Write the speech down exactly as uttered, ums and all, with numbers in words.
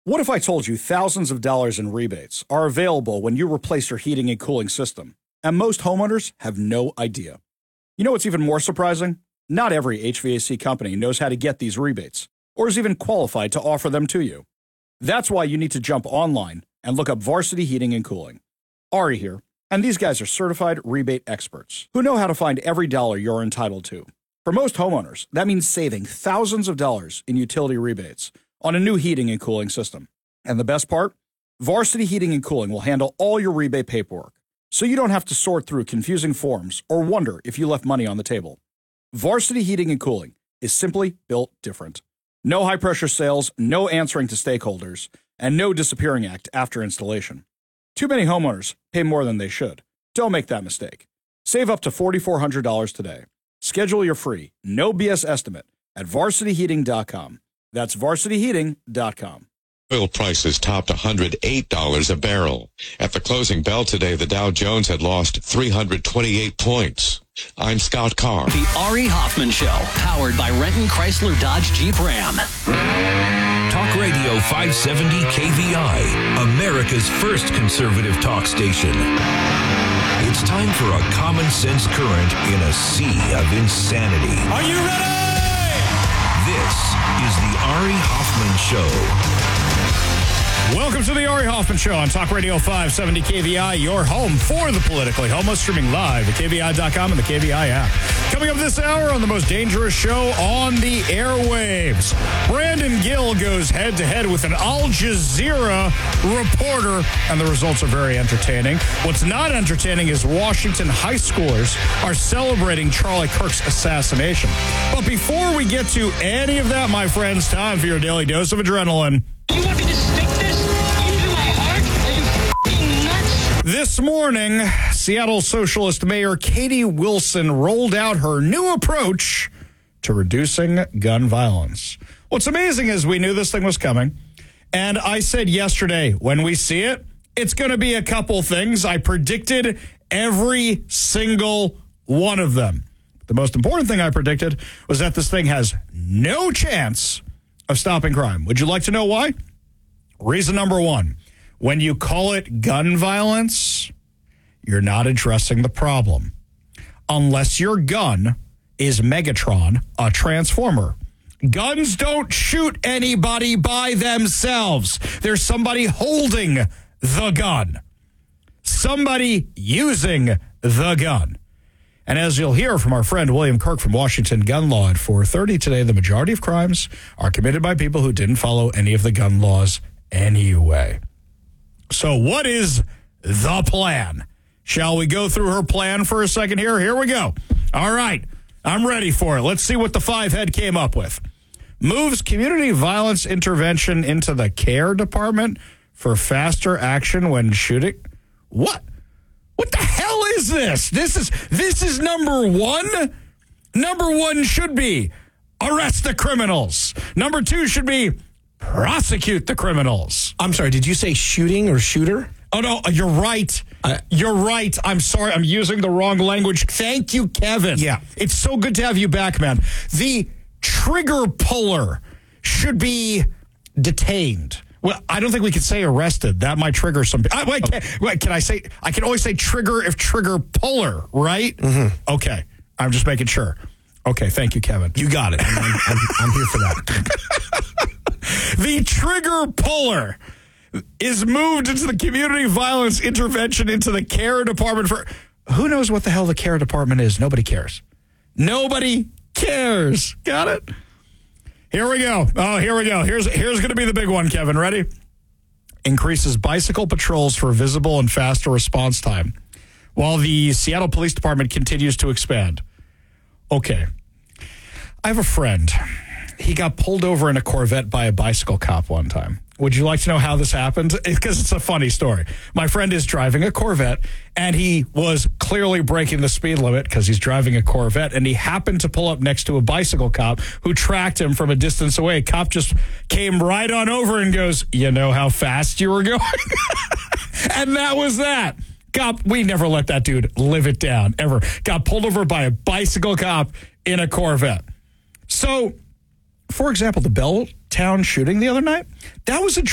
What if I told you thousands of dollars in rebates are available when you replace your heating and cooling system, and most homeowners have no idea? You know what's even more surprising? Not every H V A C company knows how to get these rebates, or is even qualified to offer them to you. That's why you need to jump online and look up Varsity Heating and Cooling. Ari here, and these guys are certified rebate experts who know how to find every dollar you're entitled to. For most homeowners, that means saving thousands of dollars in utility rebates on a new heating and cooling system. And the best part? Varsity Heating and Cooling will handle all your rebate paperwork, so you don't have to sort through confusing forms or wonder if you left money on the table. Varsity Heating and Cooling is simply built different. No high-pressure sales, no answering to stakeholders, and no disappearing act after installation. Too many homeowners pay more than they should. Don't make that mistake. Save up to four thousand four hundred dollars today. Schedule your free, no B S estimate at varsity heating dot com. That's varsity heating dot com. Oil prices topped one hundred eight dollars a barrel. At the closing bell today, the Dow Jones had lost three hundred twenty-eight points. I'm Scott Carr. The Ari Hoffman Show, powered by Renton Chrysler Dodge Jeep Ram. Talk Radio five seventy K V I, America's first conservative talk station. It's time for a common sense current in a sea of insanity. Are you ready? This is the Ari Hoffman Show. Welcome to the Ari Hoffman Show on Talk Radio five seventy K V I, your home for the politically homeless, streaming live at K V I dot com and the K V I app. Coming up this hour on the most dangerous show on the airwaves, Brandon Gill goes head-to-head with an Al Jazeera reporter, and the results are very entertaining. What's not entertaining is Washington high schoolers are celebrating Charlie Kirk's assassination. But before we get to any of that, my friends, time for your daily dose of adrenaline. You want me to stick this into my heart? Are you f***ing nuts? This morning, Seattle Socialist Mayor Katie Wilson rolled out her new approach to reducing gun violence. What's amazing is we knew this thing was coming, and I said yesterday, when we see it, it's going to be a couple things. I predicted every single one of them. The most important thing I predicted was that this thing has no chance of stopping crime. Would you like to know why? Reason number one, when you call it gun violence, you're not addressing the problem. Unless your gun is Megatron, a transformer. Guns don't shoot anybody by themselves. There's somebody holding the gun. Somebody using the gun. And as you'll hear from our friend William Kirk from Washington Gun Law at four thirty today, the majority of crimes are committed by people who didn't follow any of the gun laws anyway. So what is the plan? Shall we go through her plan for a second here? Here we go. All right. I'm ready for it. Let's see what the five head came up with. Moves community violence intervention into the care department for faster action when shooting. What? What the hell is this? This is this is number one. Number one should be arrest the criminals. Number two should be prosecute the criminals. I'm sorry, did you say shooting or shooter? Oh, no, you're right. Uh, you're right. I'm sorry. I'm using the wrong language. Thank you, Kevin. Yeah. It's so good to have you back, man. The trigger puller should be detained. Well, I don't think we could say arrested. That might trigger some. I, wait, can, wait, can I say? I can always say trigger if trigger puller, right? Mm-hmm. Okay, I'm just making sure. Okay, thank you, Kevin. You got it. I'm, I'm, I'm here for that. The trigger puller is moved into the community violence intervention into the care department for. Who knows what the hell the care department is? Nobody cares. Nobody cares. Got it? Here we go. Oh, here we go. Here's here's going to be the big one, Kevin. Ready? Increases bicycle patrols for visible and faster response time while the Seattle Police Department continues to expand. Okay. I have a friend. He got pulled over in a Corvette by a bicycle cop one time. Would you like to know how this happened? Because it's a funny story. My friend is driving a Corvette, and he was clearly breaking the speed limit because he's driving a Corvette, and he happened to pull up next to a bicycle cop who tracked him from a distance away. Cop just came right on over and goes, "You know how fast you were going?" And that was that. Cop, we never let that dude live it down, ever. Got pulled over by a bicycle cop in a Corvette. So, for example, the Belltown shooting the other night, that was a